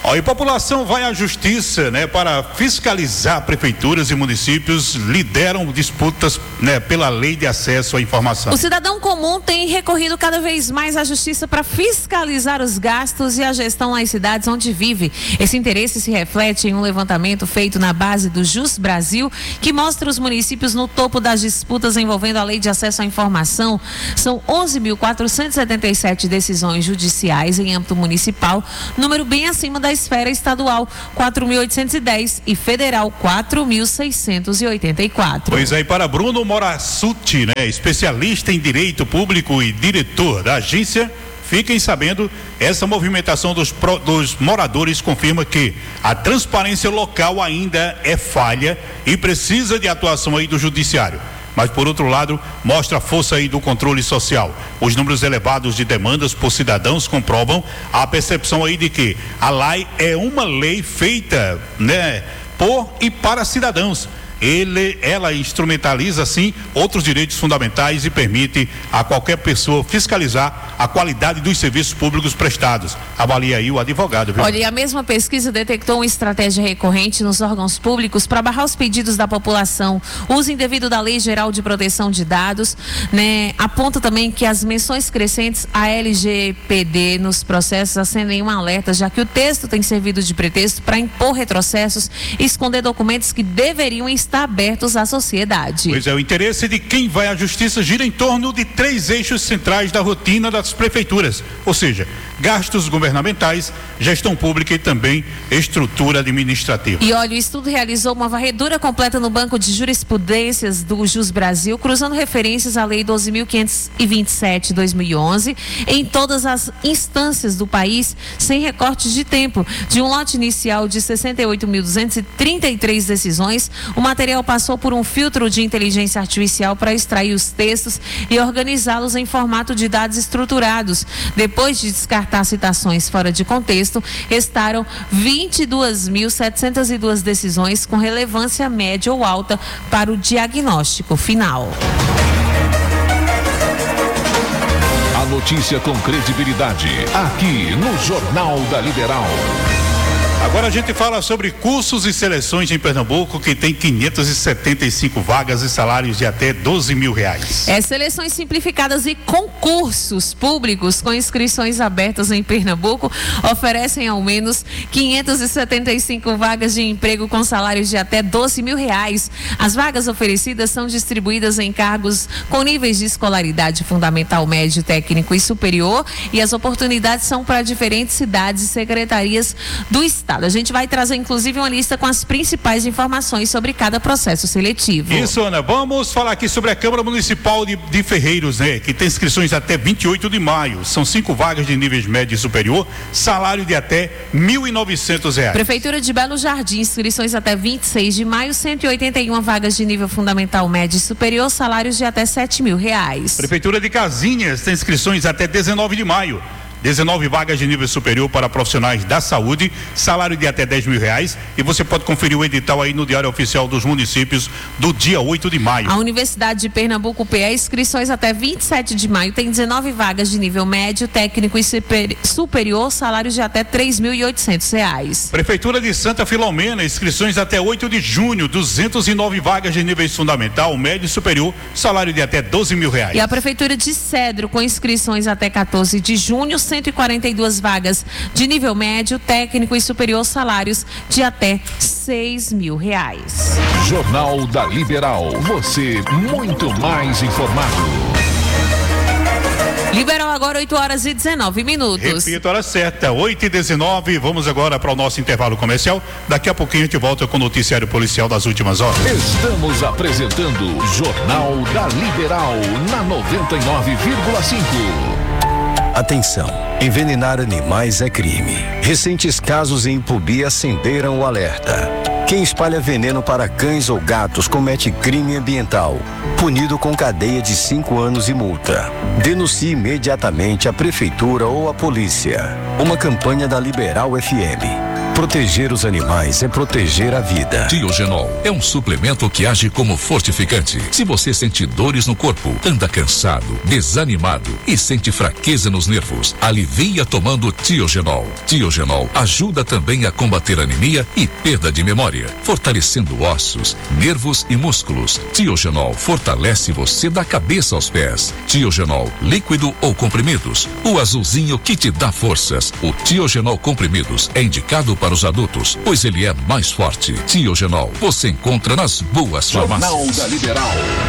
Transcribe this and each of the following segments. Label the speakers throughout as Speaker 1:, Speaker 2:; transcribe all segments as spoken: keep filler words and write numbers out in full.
Speaker 1: Ó, e a população vai à justiça, né, para fiscalizar prefeituras e municípios lideram disputas, né, pela lei de acesso à informação.
Speaker 2: O cidadão comum tem recorrido cada vez mais à justiça para fiscalizar os gastos e a gestão nas cidades onde vive. Esse interesse se reflete em um levantamento feito na base do Jus Brasil, que mostra os municípios no topo das disputas envolvendo a lei de acesso à informação. São onze mil quatrocentas e setenta e sete decisões judiciais em âmbito municipal, número bem acima da esfera estadual, quatro mil oitocentos e dez, e federal, quatro mil seiscentos e oitenta e quatro.
Speaker 1: Pois aí, para Bruno Morassuti, né, especialista em direito público e diretor da agência, fiquem sabendo, essa movimentação dos, pro, dos moradores confirma que a transparência local ainda é falha e precisa de atuação aí do judiciário. Mas, por outro lado, mostra a força aí do controle social. Os números elevados de demandas por cidadãos comprovam a percepção aí de que a lei é uma lei feita, né, por e para cidadãos. Ele, ela instrumentaliza, assim, outros direitos fundamentais e permite a qualquer pessoa fiscalizar a qualidade dos serviços públicos prestados. Avalia aí o advogado, viu?
Speaker 2: Olha, e a mesma pesquisa detectou uma estratégia recorrente nos órgãos públicos para barrar os pedidos da população, uso indevido da Lei Geral de Proteção de Dados, né? Aponta também que as menções crescentes à L G P D nos processos acendem um alerta, já que o texto tem servido de pretexto para impor retrocessos e esconder documentos que deveriam estar abertos à sociedade.
Speaker 1: Pois é, o interesse de quem vai à justiça gira em torno de três eixos centrais da rotina das prefeituras, ou seja, gastos governamentais, gestão pública e também estrutura administrativa.
Speaker 2: E olha, o estudo realizou uma varredura completa no banco de jurisprudências do Jus Brasil, cruzando referências à Lei doze mil quinhentos e vinte e sete de dois mil e onze em todas as instâncias do país, sem recortes de tempo. De um lote inicial de sessenta e oito mil duzentas e trinta e três decisões, o material passou por um filtro de inteligência artificial para extrair os textos e organizá-los em formato de dados estruturados. Depois de descartar citações fora de contexto, restaram vinte e duas mil setecentas e duas decisões com relevância média ou alta para o diagnóstico final.
Speaker 3: A notícia com credibilidade, aqui no Jornal da Liberal.
Speaker 1: Agora a gente fala sobre cursos e seleções em Pernambuco, que tem quinhentas e setenta e cinco vagas e salários de até doze mil reais.
Speaker 2: É, seleções simplificadas e concursos públicos com inscrições abertas em Pernambuco oferecem ao menos quinhentas e setenta e cinco vagas de emprego com salários de até doze mil reais. As vagas oferecidas são distribuídas em cargos com níveis de escolaridade fundamental, médio, técnico e superior, e as oportunidades são para diferentes cidades e secretarias do Estado. A gente vai trazer, inclusive, uma lista com as principais informações sobre cada processo seletivo.
Speaker 1: Isso, Ana. Vamos falar aqui sobre a Câmara Municipal de, de Ferreiros, né? Que tem inscrições até vinte e oito de maio. São cinco vagas de níveis médio e superior, salário de até mil e novecentos reais.
Speaker 2: Prefeitura de Belo Jardim, inscrições até vinte e seis de maio, cento e oitenta e uma vagas de nível fundamental, médio e superior, salários de até sete mil reais.
Speaker 1: Prefeitura de Casinhas tem inscrições até dezenove de maio. dezenove vagas de nível superior para profissionais da saúde, salário de até dez mil reais, e você pode conferir o edital aí no Diário Oficial dos Municípios do dia oito de maio.
Speaker 2: A Universidade de Pernambuco, P E, inscrições até vinte e sete de maio, tem dezenove vagas de nível médio, técnico e super, superior, salários de até três mil e oitocentos reais.
Speaker 1: Prefeitura de Santa Filomena, inscrições até oito de junho, duzentas e nove vagas de níveis fundamental, médio e superior, salário de até doze mil reais.
Speaker 2: E a Prefeitura de Cedro, com inscrições até quatorze de junho, cento e quarenta e duas vagas de nível médio, técnico e superior, salários de até seis mil reais.
Speaker 3: Jornal da Liberal, você muito mais informado.
Speaker 2: Liberal agora oito horas e dezenove minutos.
Speaker 1: Repito, hora certa, oito e dezenove. Vamos agora para o nosso intervalo comercial. Daqui a pouquinho a gente volta com o noticiário policial das últimas horas.
Speaker 3: Estamos apresentando Jornal da Liberal na noventa e nove vírgula cinco.
Speaker 4: Atenção, envenenar animais é crime. Recentes casos em Ipubi acenderam o alerta. Quem espalha veneno para cães ou gatos comete crime ambiental, punido com cadeia de cinco anos e multa. Denuncie imediatamente a prefeitura ou a polícia. Uma campanha da Liberal F M. Proteger os animais é proteger a vida.
Speaker 3: Tiogenol é um suplemento que age como fortificante. Se você sente dores no corpo, anda cansado, desanimado e sente fraqueza nos nervos, alivia tomando Tiogenol. Tiogenol ajuda também a combater anemia e perda de memória, fortalecendo ossos, nervos e músculos. Tiogenol fortalece você da cabeça aos pés. Tiogenol líquido ou comprimidos, o azulzinho que te dá forças. O Tiogenol comprimidos é indicado para os adultos, pois ele é mais forte. Tiogenol você encontra nas boas farmácias.
Speaker 5: Jornal da Liberal.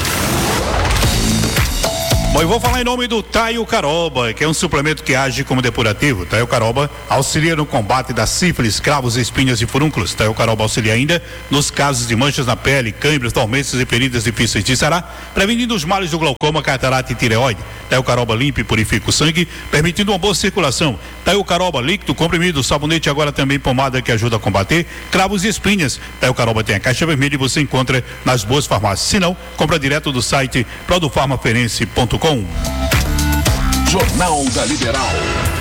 Speaker 1: Bom, eu vou falar em nome do Taio Caroba, que é um suplemento que age como depurativo. Taio Caroba auxilia no combate da sífilis, cravos, espinhas e furúnculos. Taio Caroba auxilia ainda nos casos de manchas na pele, câimbras, dormências e feridas difíceis de sarar, prevenindo os males do glaucoma, catarata e tireoide. Taio Caroba limpa e purifica o sangue, permitindo uma boa circulação. Taio Caroba líquido, comprimido, sabonete, agora também pomada que ajuda a combater cravos e espinhas. Taio Caroba tem a caixa vermelha e você encontra nas boas farmácias. Se não, compra direto do site produfarmaferense ponto com.
Speaker 5: Jornal da Liberal.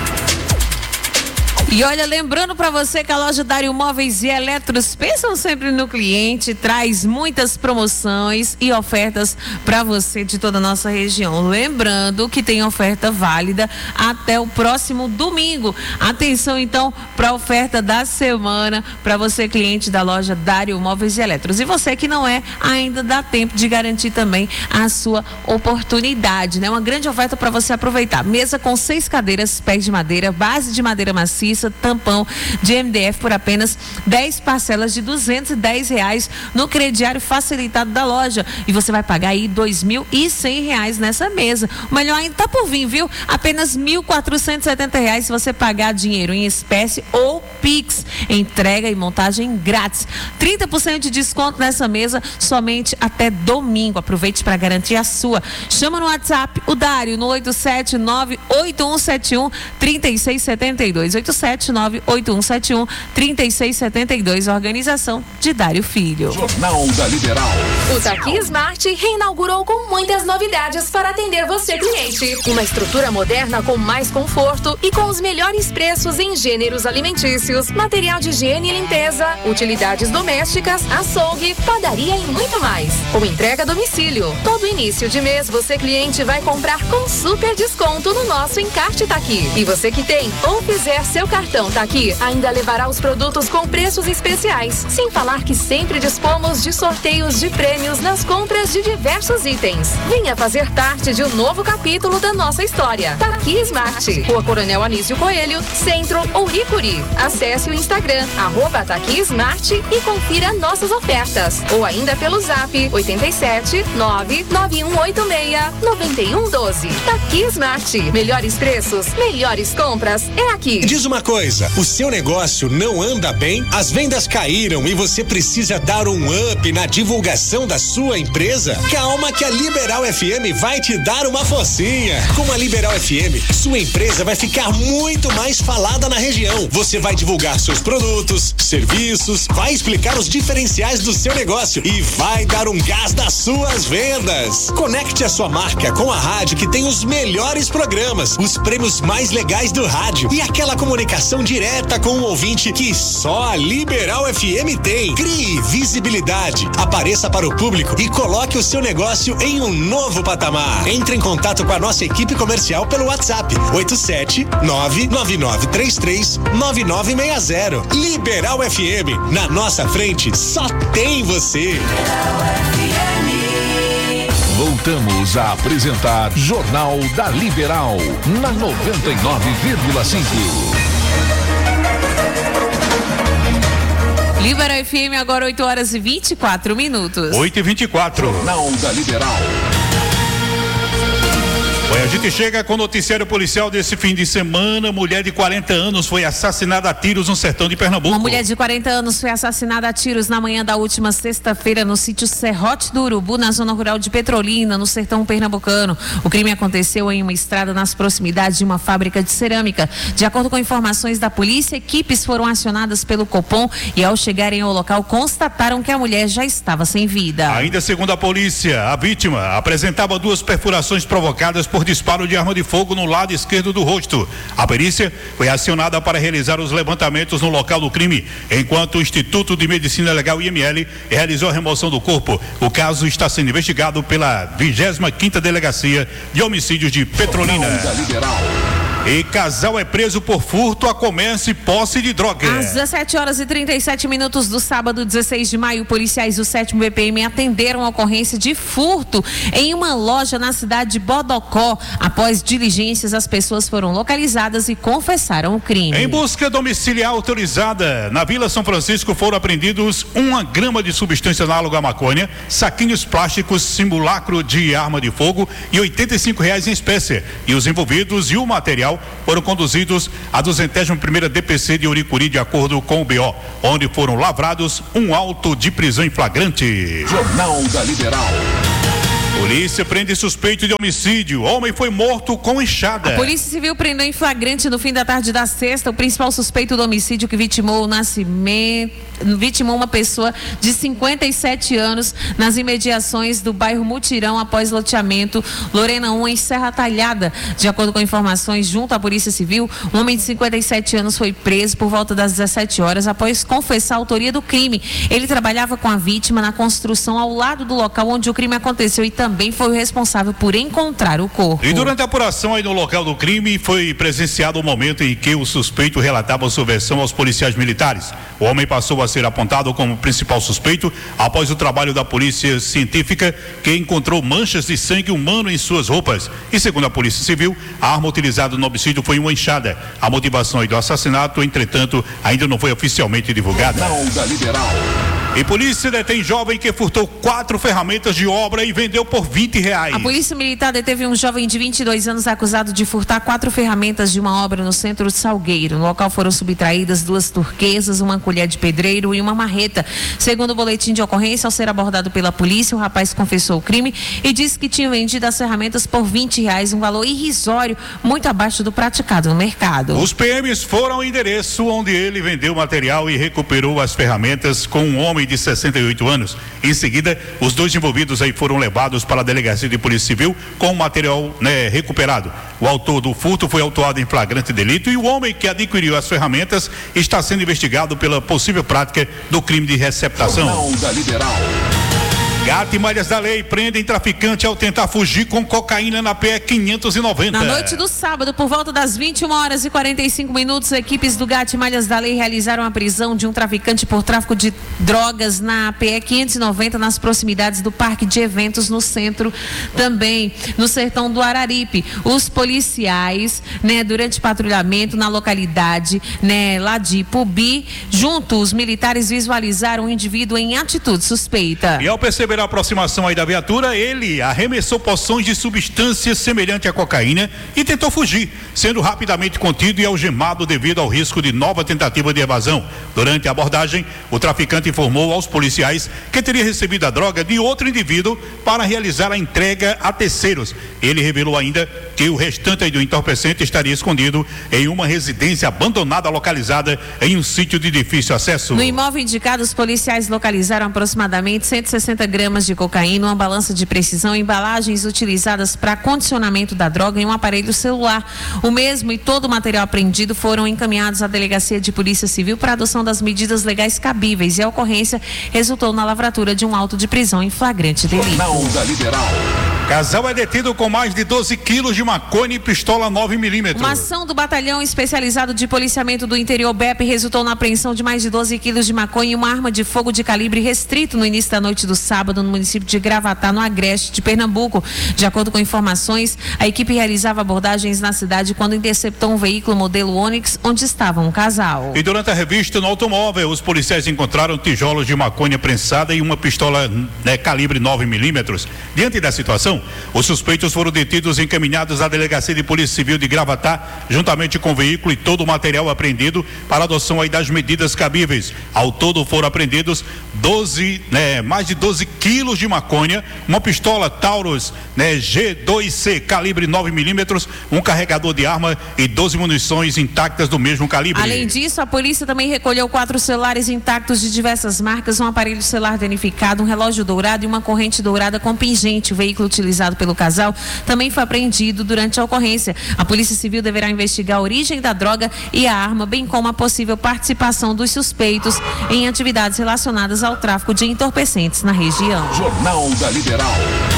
Speaker 2: E olha, lembrando para você que a loja Dário Móveis e Eletros pensam sempre no cliente, traz muitas promoções e ofertas para você de toda a nossa região. Lembrando que tem oferta válida até o próximo domingo. Atenção então para a oferta da semana para você, cliente da loja Dário Móveis e Eletros. E você que não é, ainda dá tempo de garantir também a sua oportunidade, né? Uma grande oferta para você aproveitar. Mesa com seis cadeiras, pés de madeira, base de madeira maciça, tampão de M D F por apenas dez parcelas de duzentos e dez reais no crediário facilitado da loja. E você vai pagar aí dois mil e cem reais nessa mesa. O melhor ainda tá por vir, viu? Apenas mil quatrocentos e setenta reais se você pagar dinheiro em espécie ou Pix. Entrega e montagem grátis. trinta por cento de desconto nessa mesa somente até domingo. Aproveite para garantir a sua. Chama no WhatsApp o Dário no oito sete nove oito um sete um três seis sete dois. oito sete nove oito um sete um três seis sete dois, organização de Dário Filho.
Speaker 5: Jornal da Liberal.
Speaker 6: O Taqui Smart reinaugurou com muitas novidades para atender você, cliente. Uma estrutura moderna com mais conforto e com os melhores preços em gêneros alimentícios, material de higiene e limpeza, utilidades domésticas, açougue, padaria e muito mais. Com entrega a domicílio. Todo início de mês você, cliente, vai comprar com super desconto no nosso encarte Taqui. E você que tem ou fizer seu cartão Taqui ainda levará os produtos com preços especiais. Sem falar que sempre dispomos de sorteios de prêmios nas compras de diversos itens. Venha fazer parte de um novo capítulo da nossa história. Taqui Smart. Rua Coronel Anísio Coelho, Centro ou Ricuri. Acesse o Instagram, arroba Taqui Smart e confira nossas ofertas. Ou ainda pelo zap oito sete nove nove um oito seis nove um um doze. Taqui Smart. Melhores preços, melhores compras é aqui.
Speaker 7: Diz uma coisa, o seu negócio não anda bem? As vendas caíram e você precisa dar um up na divulgação da sua empresa? Calma que a Liberal F M vai te dar uma forcinha. Com a Liberal F M, sua empresa vai ficar muito mais falada na região. Você vai divulgar seus produtos, serviços, vai explicar os diferenciais do seu negócio e vai dar um gás nas suas vendas. Conecte a sua marca com a rádio que tem os melhores programas, os prêmios mais legais do rádio e aquela comunicação direta com o ouvinte que só a Liberal F M tem. Crie visibilidade, apareça para o público e coloque o seu negócio em um novo patamar. Entre em contato com a nossa equipe comercial pelo WhatsApp oito sete nove nove nove três três nove nove seis zero. Liberal F M, na nossa frente só tem você.
Speaker 3: Voltamos a apresentar Jornal da Liberal na noventa e nove vírgula cinco.
Speaker 2: Liberal F M, agora oito horas e vinte e quatro minutos.
Speaker 1: oito e vinte e quatro.
Speaker 5: Jornal da Liberal.
Speaker 1: Bom, a gente chega com o noticiário policial desse fim de semana. Mulher de quarenta anos foi assassinada a tiros no sertão de Pernambuco.
Speaker 2: Uma mulher de quarenta anos foi assassinada a tiros na manhã da última sexta-feira no sítio Serrote do Urubu, na zona rural de Petrolina, no sertão pernambucano. O crime aconteceu em uma estrada nas proximidades de uma fábrica de cerâmica. De acordo com informações da polícia, equipes foram acionadas pelo Copom e, ao chegarem ao local, constataram que a mulher já estava sem vida.
Speaker 1: Ainda segundo a polícia, a vítima apresentava duas perfurações provocadas por por disparo de arma de fogo no lado esquerdo do rosto. A perícia foi acionada para realizar os levantamentos no local do crime, enquanto o Instituto de Medicina Legal I M L realizou a remoção do corpo. O caso está sendo investigado pela vigésima quinta Delegacia de Homicídios de Petrolina. E casal é preso por furto a comércio e posse de droga.
Speaker 2: Às dezessete horas e trinta e sete minutos do sábado, dezesseis de maio, policiais do sétimo B P M atenderam a ocorrência de furto em uma loja na cidade de Bodocó. Após diligências, as pessoas foram localizadas e confessaram o crime.
Speaker 1: Em busca domiciliar autorizada, na Vila São Francisco foram apreendidos uma grama de substância análoga à maconha, saquinhos plásticos, simulacro de arma de fogo e oitenta e cinco reais em espécie. E os envolvidos e o material foram conduzidos à duzentésima primeira D P C de Uricuri, de acordo com o B O, onde foram lavrados um auto de prisão em flagrante.
Speaker 5: Jornal da Liberal.
Speaker 1: Polícia prende suspeito de homicídio. Homem foi morto com enxada.
Speaker 2: A Polícia Civil prendeu em flagrante no fim da tarde da sexta o principal suspeito do homicídio que vitimou o nascimento, vitimou uma pessoa de cinquenta e sete anos nas imediações do bairro Mutirão após loteamento Lorena um em Serra Talhada. De acordo com informações junto à Polícia Civil, um homem de cinquenta e sete anos foi preso por volta das dezessete horas após confessar a autoria do crime. Ele trabalhava com a vítima na construção ao lado do local onde o crime aconteceu e também também foi o responsável por encontrar o corpo.
Speaker 1: E durante a apuração aí no local do crime foi presenciado o momento em que o suspeito relatava sua versão aos policiais militares. O homem passou a ser apontado como principal suspeito após o trabalho da polícia científica, que encontrou manchas de sangue humano em suas roupas. E segundo a Polícia Civil, a arma utilizada no homicídio foi uma enxada. A motivação aí do assassinato, entretanto, ainda não foi oficialmente divulgada.
Speaker 5: Jornal da Liberal.
Speaker 1: E polícia detém jovem que furtou quatro ferramentas de obra e vendeu por vinte reais.
Speaker 2: A Polícia Militar deteve um jovem de vinte e dois anos acusado de furtar quatro ferramentas de uma obra no centro de Salgueiro. No local foram subtraídas duas turquesas, uma colher de pedreiro e uma marreta. Segundo o boletim de ocorrência, ao ser abordado pela polícia, o rapaz confessou o crime e disse que tinha vendido as ferramentas por vinte reais, um valor irrisório, muito abaixo do praticado no mercado.
Speaker 1: Os P Ms foram ao endereço onde ele vendeu o material e recuperou as ferramentas com um homem de sessenta e oito anos. Em seguida, os dois envolvidos aí foram levados para a Delegacia de Polícia Civil com o material, né, recuperado. O autor do furto foi autuado em flagrante delito e o homem que adquiriu as ferramentas está sendo investigado pela possível prática do crime de receptação.
Speaker 5: Jornal da Liberal.
Speaker 1: Gato e malhas da lei prendem traficante ao tentar fugir com cocaína na P E quinhentos e noventa.
Speaker 2: Na noite do sábado, por volta das vinte e uma horas e quarenta e cinco minutos, equipes do Gato e Malhas da Lei realizaram a prisão de um traficante por tráfico de drogas na P E quinhentos e noventa, nas proximidades do Parque de Eventos, no centro, também no sertão do Araripe. Os policiais, né, durante patrulhamento na localidade, né, lá de Ipubi, junto, os militares visualizaram um indivíduo em atitude suspeita.
Speaker 1: E ao perceber a aproximação aí da viatura, ele arremessou porções de substância semelhante à cocaína e tentou fugir, sendo rapidamente contido e algemado devido ao risco de nova tentativa de evasão. Durante a abordagem, o traficante informou aos policiais que teria recebido a droga de outro indivíduo para realizar a entrega a terceiros. Ele revelou ainda que o restante aí do entorpecente estaria escondido em uma residência abandonada localizada em um sítio de difícil acesso.
Speaker 2: No imóvel indicado, os policiais localizaram aproximadamente cento e sessenta gramas de cocaína, uma balança de precisão, embalagens utilizadas para condicionamento da droga e um aparelho celular. O mesmo e todo o material apreendido foram encaminhados à Delegacia de Polícia Civil para adoção das medidas legais cabíveis, e a ocorrência resultou na lavratura de um auto de prisão em flagrante delito.
Speaker 5: Jornal da Liberal.
Speaker 1: Casal é detido com mais de doze quilos de maconha e pistola nove milímetros.
Speaker 2: Uma ação do Batalhão Especializado de Policiamento do Interior, B E P, resultou na apreensão de mais de doze quilos de maconha e uma arma de fogo de calibre restrito no início da noite do sábado no município de Gravatá, no Agreste de Pernambuco. De acordo com informações, a equipe realizava abordagens na cidade quando interceptou um veículo modelo Onix, onde estava um casal.
Speaker 1: E durante a revista no automóvel, os policiais encontraram tijolos de maconha prensada e uma pistola, né, calibre nove milímetros. Diante da situação, os suspeitos foram detidos e encaminhados à Delegacia de Polícia Civil de Gravatá, juntamente com o veículo e todo o material apreendido para adoção aí das medidas cabíveis. Ao todo foram apreendidos doze, né, mais de doze quilos de maconha, uma pistola Taurus, né, G dois C calibre nove milímetros, um carregador de arma e doze munições intactas do mesmo calibre.
Speaker 2: Além disso, a polícia também recolheu quatro celulares intactos de diversas marcas, um aparelho celular danificado, um relógio dourado e uma corrente dourada com pingente. O veículo utilizado utilizado pelo casal também foi apreendido durante a ocorrência. A Polícia Civil deverá investigar a origem da droga e a arma, bem como a possível participação dos suspeitos em atividades relacionadas ao tráfico de entorpecentes na região.
Speaker 5: Jornal da Liberal.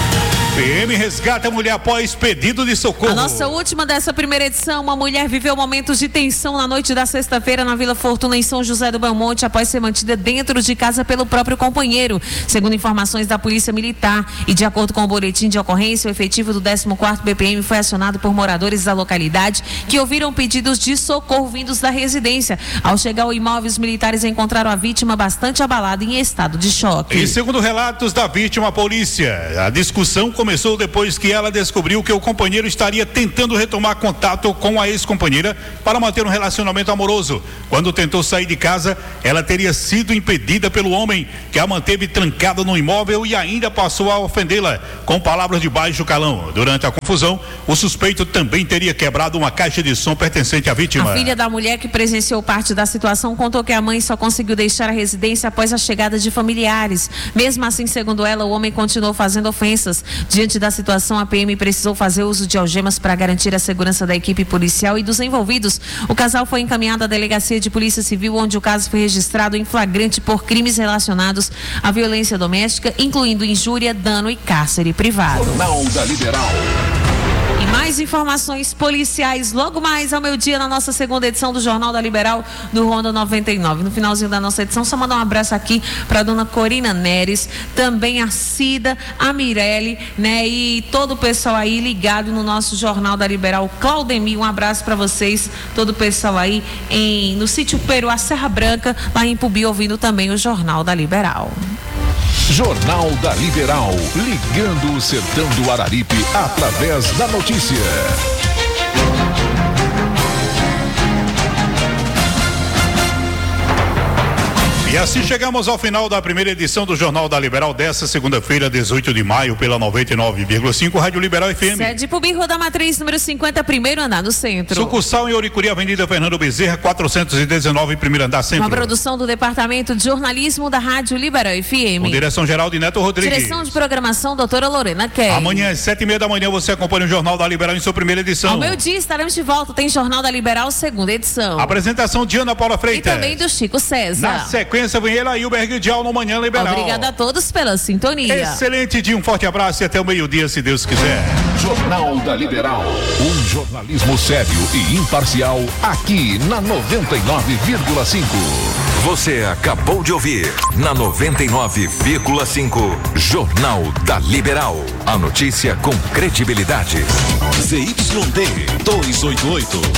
Speaker 1: P M resgata a mulher após pedido de socorro.
Speaker 2: A nossa última dessa primeira edição, uma mulher viveu momentos de tensão na noite da sexta-feira na Vila Fortuna, em São José do Belmonte, após ser mantida dentro de casa pelo próprio companheiro. Segundo informações da Polícia Militar e de acordo com o boletim de ocorrência, o efetivo do décimo quarto B P M foi acionado por moradores da localidade que ouviram pedidos de socorro vindos da residência. Ao chegar ao imóvel, os militares encontraram a vítima bastante abalada em estado de choque.
Speaker 1: E segundo relatos da vítima, a polícia, a discussão começou depois que ela descobriu que o companheiro estaria tentando retomar contato com a ex-companheira para manter um relacionamento amoroso. Quando tentou sair de casa, ela teria sido impedida pelo homem, que a manteve trancada no imóvel e ainda passou a ofendê-la com palavras de baixo calão. Durante a confusão, o suspeito também teria quebrado uma caixa de som pertencente à vítima.
Speaker 2: A filha da mulher, que presenciou parte da situação, contou que a mãe só conseguiu deixar a residência após a chegada de familiares. Mesmo assim, segundo ela, o homem continuou fazendo ofensas. Diante da situação, a P M precisou fazer uso de algemas para garantir a segurança da equipe policial e dos envolvidos. O casal foi encaminhado à delegacia de Polícia Civil, onde o caso foi registrado em flagrante por crimes relacionados à violência doméstica, incluindo injúria, dano e cárcere privado.
Speaker 5: Jornal da Liberal.
Speaker 2: E mais informações policiais logo mais ao meio-dia na nossa segunda edição do Jornal da Liberal do Ronda noventa e nove. No finalzinho da nossa edição, só mandar um abraço aqui para a dona Corina Neres, também a Cida, a Mirelle, né? E todo o pessoal aí ligado no nosso Jornal da Liberal. Claudemir, um abraço para vocês, todo o pessoal aí em, no sítio Peru, a Serra Branca, lá em Pubi, ouvindo também o Jornal da Liberal.
Speaker 3: Jornal da Liberal, ligando o sertão do Araripe através da notícia.
Speaker 1: E assim chegamos ao final da primeira edição do Jornal da Liberal dessa segunda-feira, dezoito de maio, pela noventa e nove vírgula cinco, Rádio Liberal F M.
Speaker 2: Sede Pubi, Rua da Matriz, número cinquenta, primeiro andar, no centro.
Speaker 1: Sucursal em Oricuri, Avenida Fernando Bezerra, quatrocentos e dezenove, primeiro andar, centro.
Speaker 2: Uma produção do Departamento de Jornalismo da Rádio Liberal F M.
Speaker 1: Com direção geral de Neto Rodrigues.
Speaker 2: Direção de programação, doutora Lorena Kelly.
Speaker 1: Amanhã às sete e meia da manhã você acompanha o Jornal da Liberal em sua primeira edição.
Speaker 2: Ao meio-dia estaremos de volta, tem Jornal da Liberal, segunda edição.
Speaker 1: Apresentação de Ana Paula Freitas.
Speaker 2: E também do Chico César.
Speaker 1: Na sequência vem ela e o Berguidial no Manhã Liberal.
Speaker 2: Obrigada a todos pela sintonia.
Speaker 1: Excelente dia, um forte abraço e até o meio-dia, se Deus quiser.
Speaker 5: Jornal da Liberal.
Speaker 3: Um jornalismo sério e imparcial aqui na noventa e nove vírgula cinco.
Speaker 8: Você acabou de ouvir na noventa e nove vírgula cinco Jornal da Liberal. A notícia com credibilidade.
Speaker 7: Z Y D duzentos e oitenta e oito.